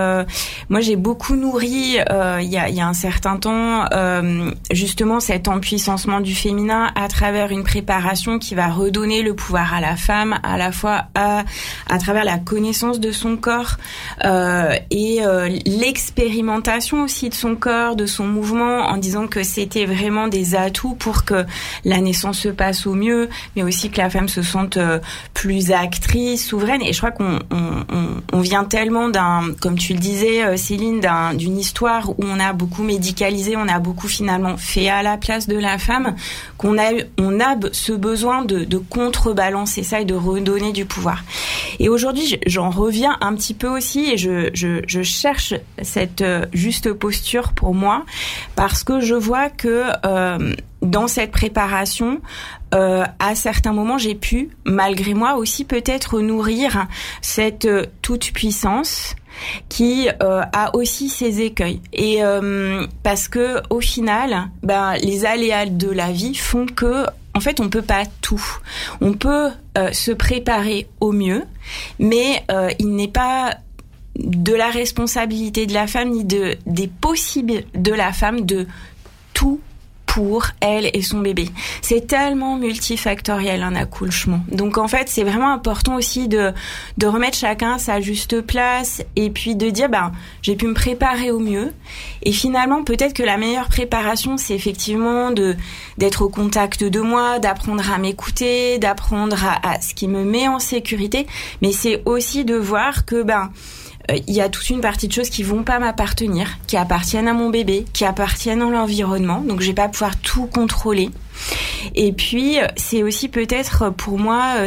Moi, j'ai beaucoup nourri, il y a un certain temps, justement cet empuissancement du féminin à travers une préparation qui va redonner le pouvoir à la femme, à la fois à travers la connaissance de son corps et l'expérimentation aussi de son corps, de son mouvement, en disant que c'était vraiment des atouts pour que la naissance se passe au mieux, mais aussi que la femme se sente plus actrice, souveraine. Et je crois qu'on vient tellement comme tu le disais, Céline, d'une histoire où on a beaucoup médicalisé, on a beaucoup finalement fait à la place de la femme, qu'on a ce besoin de contrebalancer ça et de redonner du pouvoir. Et aujourd'hui, j'en reviens un petit peu aussi et je cherche cette juste posture pour moi, parce que je vois que dans cette préparation, à certains moments, j'ai pu, malgré moi aussi, peut-être nourrir cette toute-puissance qui a aussi ses écueils. Et parce que au final, les aléas de la vie font que, en fait, on peut pas tout. On peut se préparer au mieux, mais il n'est pas de la responsabilité de la femme ni des possibles de la femme de tout pour elle et son bébé. C'est tellement multifactoriel un accouchement. Donc en fait, c'est vraiment important aussi de remettre chacun à sa juste place et puis de dire j'ai pu me préparer au mieux. Et finalement, peut-être que la meilleure préparation, c'est effectivement d'être au contact de moi, d'apprendre à m'écouter, d'apprendre à ce qui me met en sécurité, mais c'est aussi de voir que il y a toute une partie de choses qui vont pas m'appartenir, qui appartiennent à mon bébé, qui appartiennent à l'environnement, donc je vais pas pouvoir tout contrôler. Et puis c'est aussi peut-être pour moi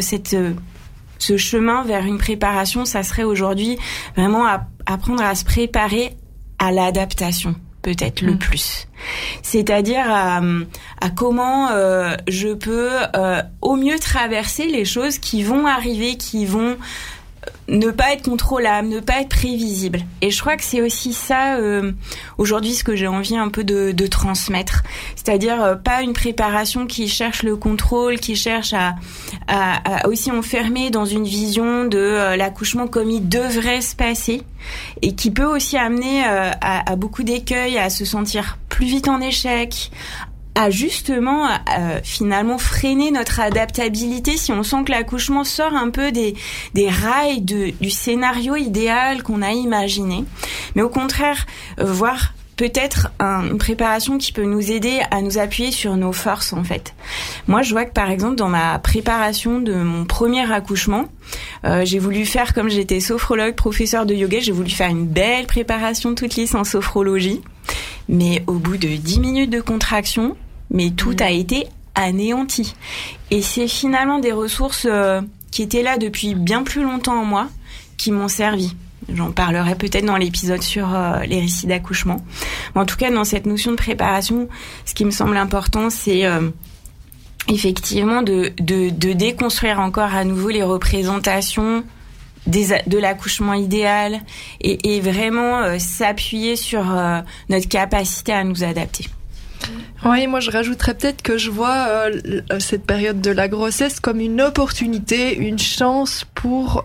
ce chemin vers une préparation, ça serait aujourd'hui vraiment apprendre à se préparer à l'adaptation, peut-être le plus. C'est-à-dire à comment je peux au mieux traverser les choses qui vont arriver, qui vont ne pas être contrôlable, ne pas être prévisible. Et je crois que c'est aussi ça, aujourd'hui, ce que j'ai envie un peu de transmettre. C'est-à-dire pas une préparation qui cherche le contrôle, qui cherche à aussi enfermer dans une vision de l'accouchement comme il devrait se passer, et qui peut aussi amener à beaucoup d'écueils, à se sentir plus vite en échec, à justement finalement freiner notre adaptabilité si on sent que l'accouchement sort un peu des rails du scénario idéal qu'on a imaginé, mais au contraire voir peut-être une préparation qui peut nous aider à nous appuyer sur nos forces en fait. Moi je vois que par exemple dans ma préparation de mon premier accouchement, j'ai voulu faire, comme j'étais sophrologue, professeur de yoga, j'ai voulu faire une belle préparation toute lisse en sophrologie, mais au bout de 10 minutes de contraction, mais tout a été anéanti. Et c'est finalement des ressources qui étaient là depuis bien plus longtemps en moi qui m'ont servi. J'en parlerai peut-être dans l'épisode sur les récits d'accouchement. Mais en tout cas, dans cette notion de préparation, ce qui me semble important, c'est effectivement de déconstruire encore à nouveau les représentations de l'accouchement idéal et vraiment s'appuyer sur notre capacité à nous adapter. Oui, moi je rajouterais peut-être que je vois cette période de la grossesse comme une opportunité, une chance pour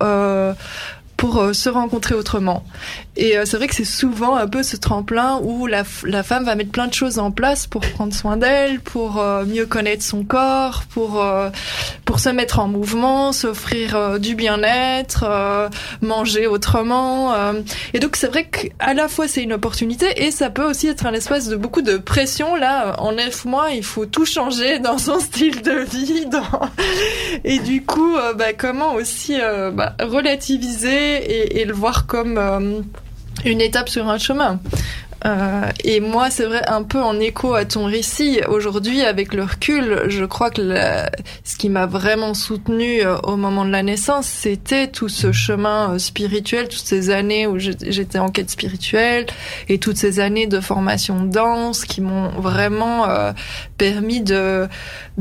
se rencontrer autrement. Et c'est vrai que c'est souvent un peu ce tremplin où la femme va mettre plein de choses en place pour prendre soin d'elle, pour mieux connaître son corps, pour se mettre en mouvement, s'offrir du bien-être, manger autrement. Et donc c'est vrai qu'à la fois c'est une opportunité et ça peut aussi être un espace de beaucoup de pression. Là, en 9 mois, il faut tout changer dans son style de vie. Et du coup, comment aussi relativiser et le voir comme une étape sur un chemin. Et moi, c'est vrai, un peu en écho à ton récit, aujourd'hui, avec le recul, je crois que ce qui m'a vraiment soutenue au moment de la naissance, c'était tout ce chemin spirituel, toutes ces années où j'étais en quête spirituelle, et toutes ces années de formation de danse qui m'ont vraiment permis de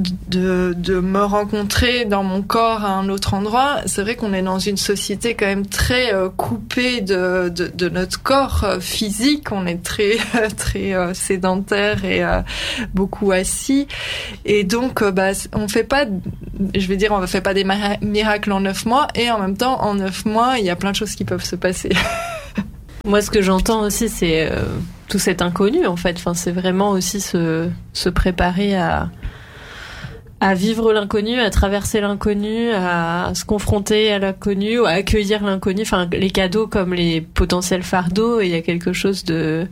me rencontrer dans mon corps à un autre endroit. C'est vrai qu'on est dans une société quand même très coupée de notre corps physique, on est très sédentaire et beaucoup assis, et donc on fait pas des miracles en 9 mois, et en même temps en 9 mois il y a plein de choses qui peuvent se passer. Moi, ce que j'entends aussi, c'est tout cet inconnu, en fait. Enfin, c'est vraiment aussi se préparer à vivre l'inconnu, à traverser l'inconnu, à se confronter à l'inconnu, à accueillir l'inconnu. Enfin, les cadeaux comme les potentiels fardeaux. Et il y a quelque chose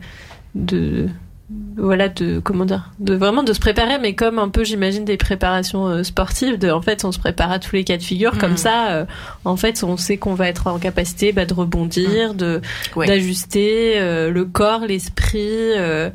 comment dire, de vraiment de se préparer, mais comme un peu, j'imagine, des préparations sportives. En fait, on se prépare à tous les cas de figure, comme ça. En fait, on sait qu'on va être en capacité de rebondir, d'ajuster le corps, l'esprit.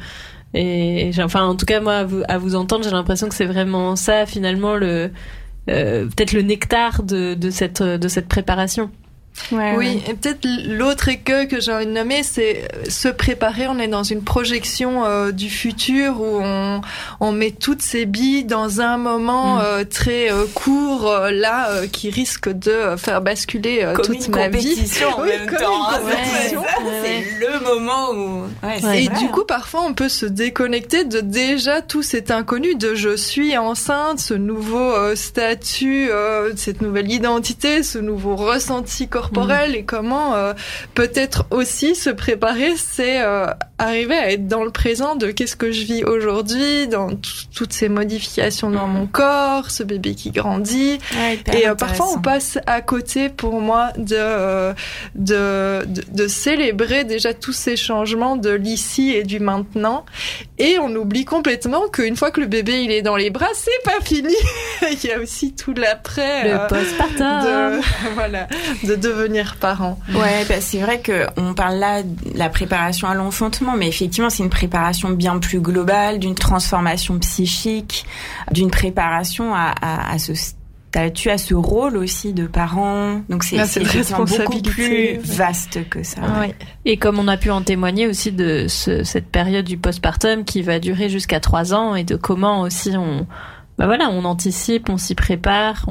En tout cas, moi, à vous entendre, j'ai l'impression que c'est vraiment ça, finalement, peut-être le nectar de cette préparation. Oui, et peut-être l'autre écueil que j'ai envie de nommer, c'est se préparer. On est dans une projection du futur où on met toutes ces billes dans un moment très court, qui risque de faire basculer toute ma vie. En même temps. C'est le moment où... et du coup, parfois, on peut se déconnecter de déjà tout cet inconnu de je suis enceinte, ce nouveau statut, cette nouvelle identité, ce nouveau ressenti corporel, et comment peut-être aussi se préparer, c'est arriver à être dans le présent de qu'est-ce que je vis aujourd'hui, dans toutes ces modifications dans mon corps, ce bébé qui grandit. Et parfois on passe à côté, pour moi, de célébrer déjà tous ces changements de l'ici et du maintenant, et on oublie complètement qu'une fois que le bébé il est dans les bras, c'est pas fini. Il y a aussi tout l'après, le postpartum, de devenir parent. Ouais, c'est vrai que on parle là de la préparation à l'enfantement, mais effectivement, c'est une préparation bien plus globale, d'une transformation psychique, d'une préparation à ce statut, à ce rôle aussi de parent. Donc c'est beaucoup plus vaste que ça. Ouais. Et comme on a pu en témoigner aussi de cette période du postpartum qui va durer jusqu'à 3 ans, et de comment aussi on anticipe, on s'y prépare,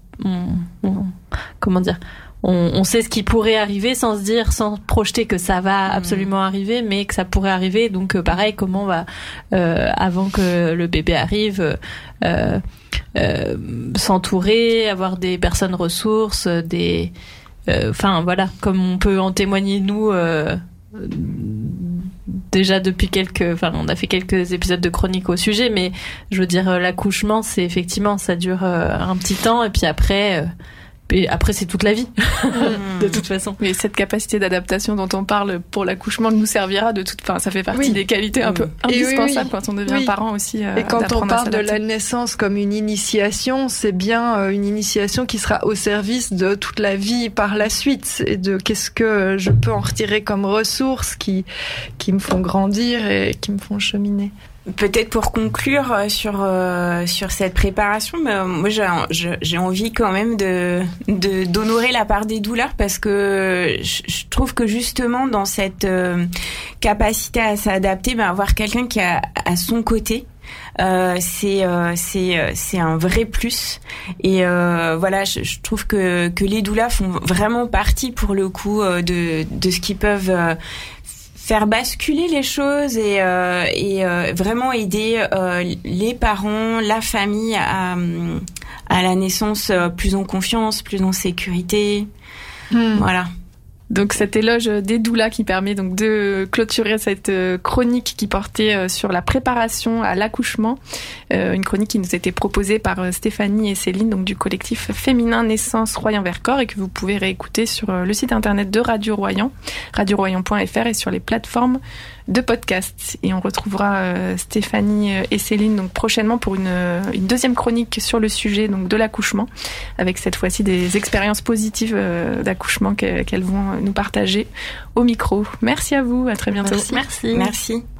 on sait ce qui pourrait arriver sans projeter que ça va absolument arriver, mais que ça pourrait arriver. Donc pareil, comment on va avant que le bébé arrive s'entourer, avoir des personnes ressources, comme on peut en témoigner nous déjà depuis on a fait quelques épisodes de chronique au sujet, mais je veux dire, l'accouchement, c'est effectivement, ça dure un petit temps, et puis après c'est toute la vie, de toute façon. Mais cette capacité d'adaptation dont on parle pour l'accouchement nous servira ça fait partie des qualités un peu indispensables quand on devient parent aussi. Et quand on parle de la naissance comme une initiation, c'est bien une initiation qui sera au service de toute la vie par la suite, et de qu'est-ce que je peux en retirer comme ressources qui me font grandir et qui me font cheminer. Peut-être pour conclure sur cette préparation, moi j'ai envie quand même d'honorer la part des douleurs, parce que je trouve que justement dans cette capacité à s'adapter, avoir quelqu'un qui est à son côté, c'est un vrai plus. Et je trouve que les doulas font vraiment partie, pour le coup, de ce qui peuvent faire basculer les choses, et vraiment aider les parents, la famille à la naissance plus en confiance, plus en sécurité. Voilà. Donc cet éloge des doulas qui permet donc de clôturer cette chronique qui portait sur la préparation à l'accouchement, une chronique qui nous était proposée par Stéphanie et Céline, donc du collectif féminin Naissance Royan-Vercors, et que vous pouvez réécouter sur le site internet de Radio Royan, radioroyan.fr, et sur les plateformes de podcast. Et on retrouvera Stéphanie et Céline donc prochainement pour une deuxième chronique sur le sujet donc de l'accouchement, avec cette fois-ci des expériences positives d'accouchement qu'elles vont nous partager au micro. Merci à vous, à très bientôt. Merci.